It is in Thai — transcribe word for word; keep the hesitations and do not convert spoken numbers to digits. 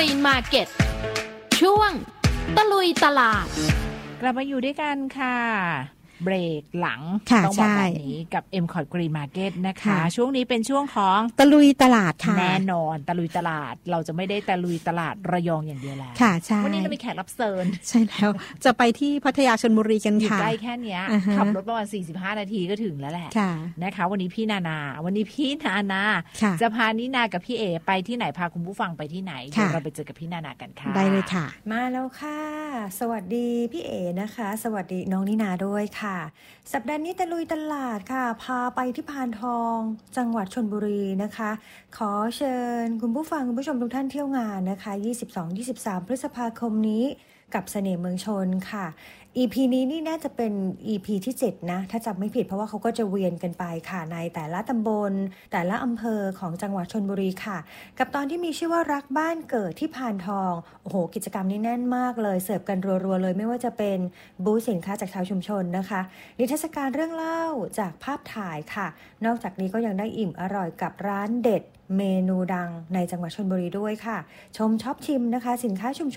Green Market ช่วงตะลุยตลาดกลับมาอยู่ด้วยกันค่ะเบรกหลังต้องบอกแบบนี้กับ เอ็ม คอร์ท Green Market นะคะช่วงนี้เป็นช่วงของตะลุยตลาดค่ะแน่นอนตะลุยตลาดเราจะไม่ได้ตะลุยตลาดระยองอย่างเดียวแล้วค่ะใช่วันนี้เรามีแขกรับเชิญใช่แล้วจะไปที่พัทยาชลบุรีกันค่ะอยู่ใกล้แค่นี้ uh-huh. ขับรถประมาณสี่สิบห้านาทีก็ถึงแล้วแหละนะคะวันนี้พี่นานาวันนี้พี่นานาจะพานินากับพี่เอไปที่ไหนพาคุณผู้ฟังไปที่ไหนเดี๋ยวเราไปเจอกับพี่นานากันค่ะได้เลยค่ะมาแล้วค่ะสวัสดีพี่เอนะคะสวัสดีน้องนินาด้วยค่ะสัปดาห์นี้ตะลุยตลาดค่ะพาไปที่พานทองจังหวัดชลบุรีนะคะขอเชิญคุณผู้ฟังคุณผู้ชมทุกท่านเที่ยวงานนะคะ ยี่สิบสอง ยี่สิบสาม พฤษภาคมนี้กับเสน่ห์เมืองชนค่ะ อี พี นี้นี่น่าจะเป็น อี พี ที่เจ็ดนะถ้าจำไม่ผิดเพราะว่าเขาก็จะเวียนกันไปค่ะในแต่ละตำบลแต่ละอำเภอของจังหวัดชลบุรีค่ะกับตอนที่มีชื่อว่ารักบ้านเกิดที่พานทองโอ้โหกิจกรรมนี้แน่นมากเลยเสิร์ฟกันรัวๆเลยไม่ว่าจะเป็นบูธสินค้าจากชาวชุมชนนะคะนิทรรศการเรื่องเล่าจากภาพถ่ายค่ะนอกจากนี้ก็ยังได้อิ่มอร่อยกับร้านเด็ดเมนูดังในจังหวัดชลบุรีด้วยค่ะชมช็อปชิมนะคะสินค้าชุมชน